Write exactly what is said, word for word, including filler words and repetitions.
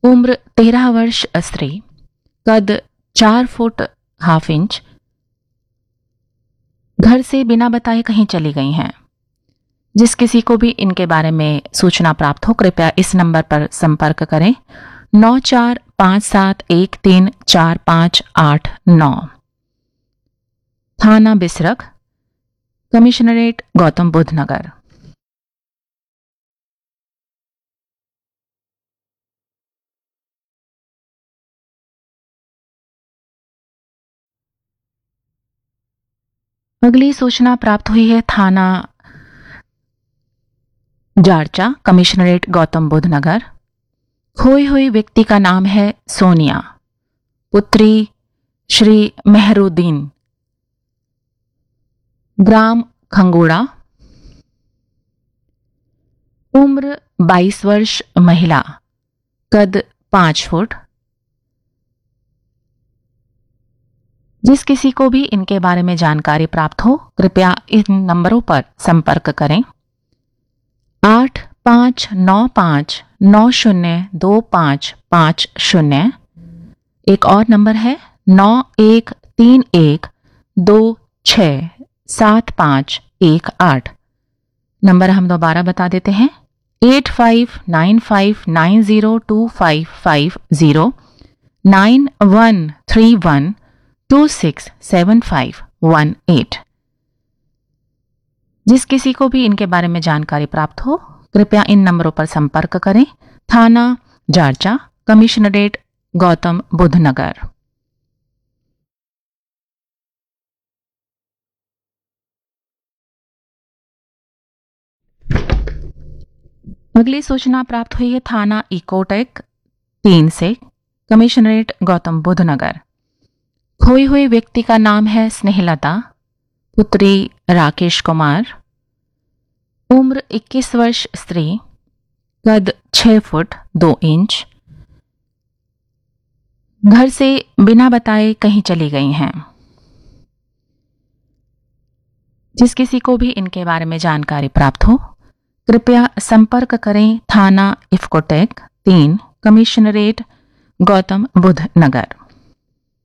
उम्र तेरह वर्ष स्त्री, कद चार फुट हाफ इंच, घर से बिना बताए कहीं चली गई हैं। जिस किसी को भी इनके बारे में सूचना प्राप्त हो कृपया इस नंबर पर संपर्क करें नौ चार पाँच सात एक तीन चार पाँच आठ नौ। थाना बिसरख, कमिश्नरेट गौतम बुद्ध नगर। अगली सूचना प्राप्त हुई है थाना जारचा, कमिश्नरेट गौतम बुद्ध नगर। खोई हुई व्यक्ति का नाम है सोनिया, पुत्री श्री मेहरुद्दीन, ग्राम खंगोड़ा, उम्र बाईस वर्ष महिला, कद पांच फुट। जिस किसी को भी इनके बारे में जानकारी प्राप्त हो कृपया इन नंबरों पर संपर्क करें आठ पाँच नौ पाँच नौ शून्य दो पाँच पाँच शून्य। एक और नंबर है नौ एक तीन एक दो छः सात पाँच एक आठ। नंबर हम दोबारा बता देते हैं eight five nine five nine zero two five five zero nine one three one two six seven five one eight. जिस किसी को भी इनके बारे में जानकारी प्राप्त हो कृपया इन नंबरों पर संपर्क करें थाना जारचा, कमिश्नरेट गौतम बुद्ध नगर। अगली सूचना प्राप्त हुई है थाना इकोटेक तीन से, कमिश्नरेट गौतम बुद्ध नगर। खोई हुई व्यक्ति का नाम है स्नेहलता, पुत्री राकेश कुमार, उम्र इक्कीस वर्ष स्त्री, कद छह फुट दो इंच, घर से बिना बताए कहीं चली गई हैं। जिस किसी को भी इनके बारे में जानकारी प्राप्त हो कृपया संपर्क करें थाना इफ्कोटेक तीन, कमिश्नरेट गौतम बुद्ध नगर।